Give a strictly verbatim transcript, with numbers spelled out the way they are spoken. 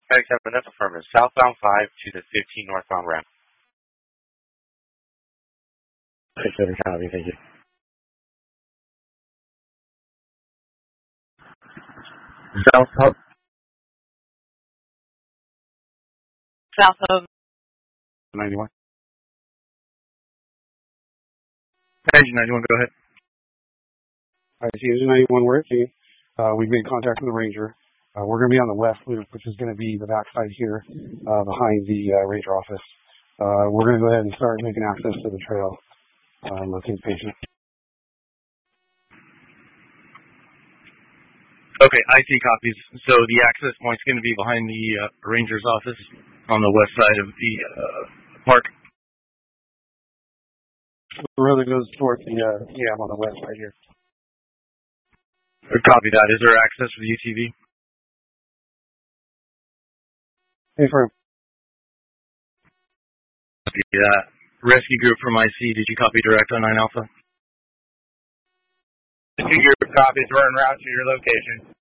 X seven F affirmative. Southbound five to the fifteen northbound ramp. X seven copy, thank you. South Hub. South of ninety-one. Engine ninety-one, go ahead. All right, see, Engine ninety-one, we're at scene. Uh, we've made contact with the Ranger. Uh, we're going to be on the west loop, which is going to be the backside here, uh, behind the uh, Ranger office. Uh, we're going to go ahead and start making access to the trail. Um, locate patient. Okay, I see copies. So the access point's going to be behind the uh, Ranger's office on the west side of the uh, park. The road that goes towards the, uh, yeah, I'm on the west side here. Copy that. Is there access for the U T V? Hey, firm. Copy that. Rescue group from I C, did you copy direct on nine Alpha? Rescue group copies. We're en route to your location.